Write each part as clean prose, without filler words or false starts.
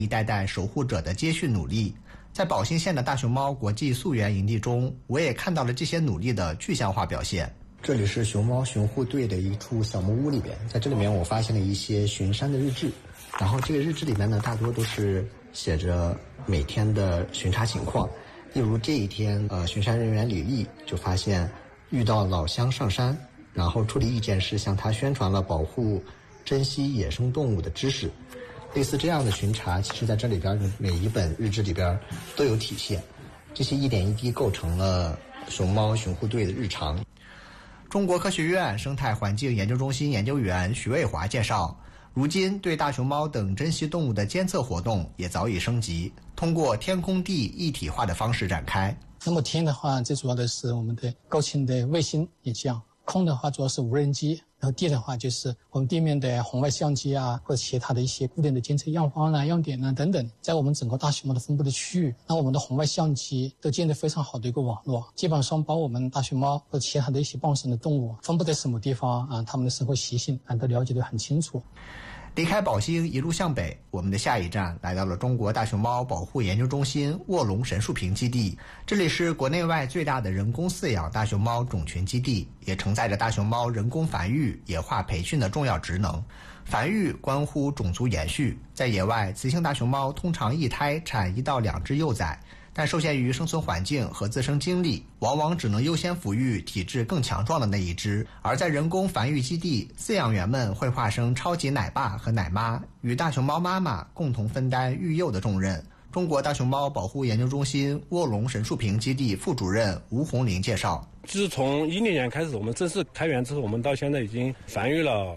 一代代守护者的接续努力。在宝兴县的大熊猫国际溯源营地中，我也看到了这些努力的具象化表现。 这里是熊猫巡护队的一处小木屋里边，在这里面我发现了一些巡山的日志，然后这个日志里面呢，大多都是写着每天的巡查情况。例如这一天，巡山人员李丽就发现遇到老乡上山，然后处理意见是向他宣传了保护、珍惜野生动物的知识。类似这样的巡查，其实在这里边每一本日志里边都有体现。这些一点一滴构成了熊猫巡护队的日常。 中国科学院生态环境研究中心研究员徐卫华介绍，如今对大熊猫等珍稀动物的监测活动也早已升级，通过天空地一体化的方式展开。 那么天的话，最主要的是我们的高清的卫星影像，空的话主要是无人机，然后地的话就是我们地面的红外相机啊，或者其他的一些固定的监测样方啊、样点啊等等，在我们整个大熊猫的分布的区域，那我们的红外相机都建得非常好的一个网络，基本上把我们大熊猫或者其他的一些傍生的动物分布在什么地方啊，它们的生活习性都了解得很清楚。 离开宝兴一路向北，我们的下一站来到了中国大熊猫保护研究中心卧龙神树坪基地。这里是国内外最大的人工饲养大熊猫种群基地，也承载着大熊猫人工繁育、野化培训的重要职能。繁育关乎种族延续，在野外，雌性大熊猫通常一胎产1到2只幼崽，但受限于生存环境和自身经历，往往只能优先抚育体质更强壮的那一只。而在人工繁育基地，饲养员们会化身超级奶爸和奶妈，与大熊猫妈妈共同分担育幼的重任。中国大熊猫保护研究中心卧龙神树坪基地副主任吴红林介绍， 自从2010年开始，我们正式开园之后，我们到现在已经繁育了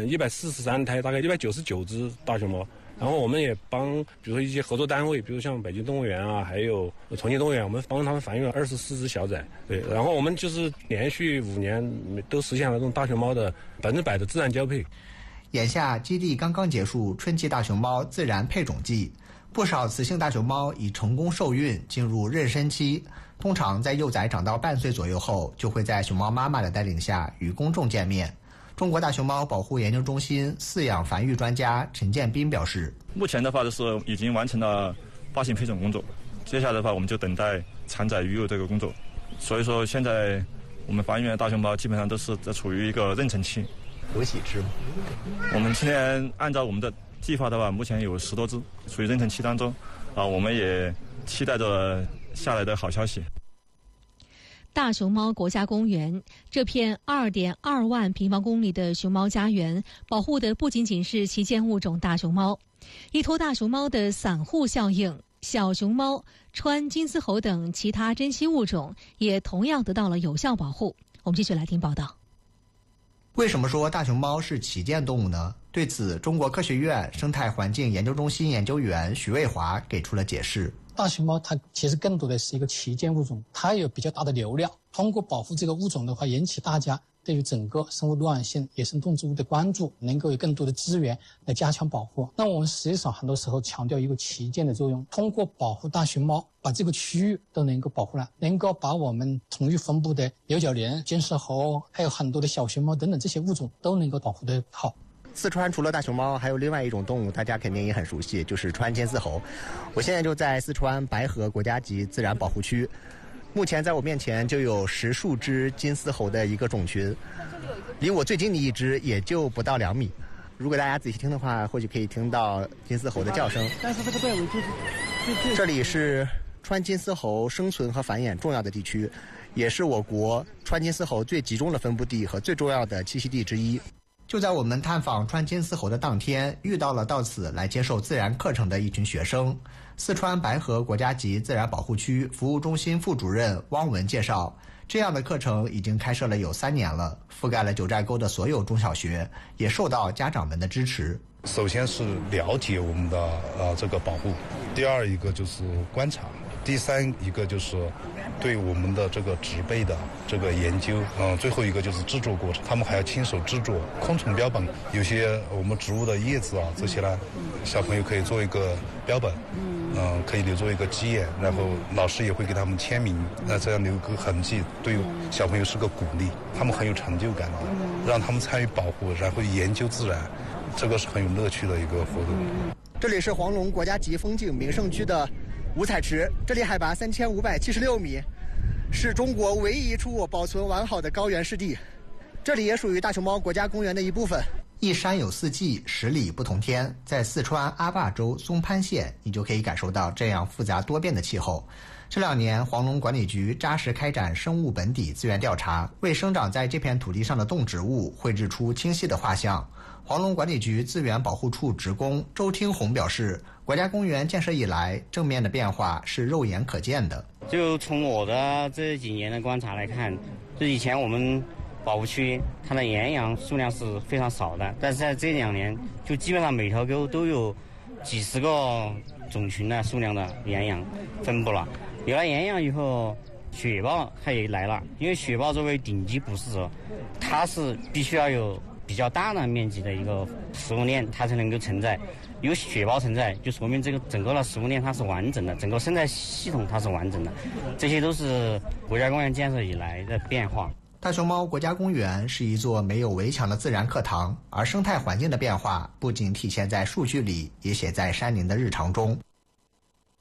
143胎，大概199只大熊猫。然后我们也帮，比如说一些合作单位，比如像北京动物园啊，还有重庆动物园，我们帮他们繁育了24只小崽。对，然后我们就是连续5年都实现了这种大熊猫的100%的自然交配。 眼下基地刚刚结束春季大熊猫自然配种季，不少雌性大熊猫已成功受孕进入妊娠期，通常在幼崽长到半岁左右后，就会在熊猫妈妈的带领下与公众见面。中国大熊猫保护研究中心饲养繁育专家陈建斌表示， 目前的话就是已经完成了发行配种工作，接下来的话我们就等待产崽育幼这个工作。所以说现在我们繁育的大熊猫基本上都是在处于一个妊娠期。 有几只？ 我们今天按照我们的计划的话，目前有10多只处于妊娠期当中，我们也期待着下来的好消息。 大熊猫国家公园这片2.2万平方公里的熊猫家园，保护的不仅仅是旗舰物种大熊猫，依托大熊猫的散户效应，小熊猫、川金丝猴等其他珍稀物种也同样得到了有效保护。我们继续来听报道。 为什么说大熊猫是旗舰动物呢？对此，中国科学院生态环境研究中心研究员徐卫华给出了解释。 大熊猫它其实更多的是一个旗舰物种，它有比较大的流量，通过保护这个物种的话，引起大家对于整个生物多样性、野生动植物的关注，能够有更多的资源来加强保护。那我们实际上很多时候强调一个旗舰的作用，通过保护大熊猫，把这个区域都能够保护了，能够把我们同域分布的牛角羚、金丝猴，还有很多的小熊猫等等这些物种都能够保护得好。 四川除了大熊猫，还有另外一种动物，大家肯定也很熟悉，就是川金丝猴。我现在就在四川白河国家级自然保护区，目前在我面前就有10数只金丝猴的一个种群，离我最近的一只也就不到2米。如果大家仔细听的话，或许可以听到金丝猴的叫声。 但是这个队伍就是这里是川金丝猴生存和繁衍重要的地区，也是我国川金丝猴最集中的分布地和最重要的栖息地之一。就在我们探访川金丝猴的当天，遇到了到此来接受自然课程的一群学生。四川白河国家级自然保护区服务中心副主任汪文介绍，这样的课程已经开设了有3年了，覆盖了九寨沟的所有中小学，也受到家长们的支持。 首先是了解我们的这个保护，第二一个就是观察，第三一个就是对我们的这个植被的这个研究，最后一个就是制作过程，他们还要亲手制作昆虫标本，有些我们植物的叶子这些呢，小朋友可以做一个标本，可以留作一个基眼，然后老师也会给他们签名，这样留个痕迹，对小朋友是个鼓励，他们很有成就感的，让他们参与保护，然后研究自然， 这个是很有乐趣的一个活动。 这里是黄龙国家级风景名胜区的五彩池，这里海拔3576米，是中国唯一一处保存完好的高原湿地。这里也属于大熊猫国家公园的一部分。一山有四季，10里不同天。在四川阿坝州松潘县，你就可以感受到这样复杂多变的气候。这2年，黄龙管理局扎实开展生物本底资源调查，为生长在这片土地上的动植物绘制出清晰的画像。黄龙管理局资源保护处职工周听红表示，国家公园建设以来，正面的变化是肉眼可见的。 就从我的这几年的观察来看，就以前我们保护区它的岩羊数量是非常少的，但是在这2年，就基本上每条沟都有几十个种群的数量的岩羊分布了。有了岩羊以后，雪豹它也来了，因为雪豹作为顶级捕食者，它是必须要有比较大的面积的一个食物链，它才能够承载。有雪豹承载，就说明这个整个的食物链它是完整的，整个生态系统它是完整的。这些都是国家公园建设以来的变化。 大熊猫国家公园是一座没有围墙的自然课堂，而生态环境的变化不仅体现在数据里，也写在山林的日常中。